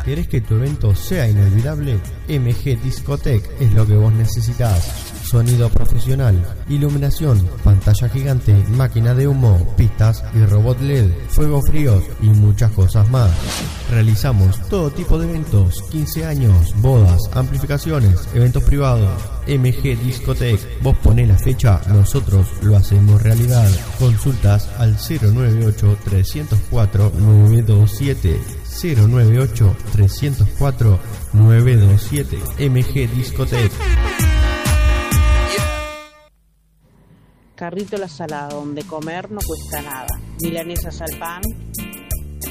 ¿Querés que tu evento sea inolvidable? MG Discotech es lo que vos necesitas. Sonido profesional, iluminación, pantalla gigante, máquina de humo, pistas y robot LED, fuegos fríos y muchas cosas más. Realizamos todo tipo de eventos, 15 años, bodas, amplificaciones, eventos privados. MG Discotech, vos ponés la fecha, nosotros lo hacemos realidad. Consultas al 098-304-927. 098-304-927. MG Discotech. Carrito La Salada, donde comer no cuesta nada. Milanesas al pan,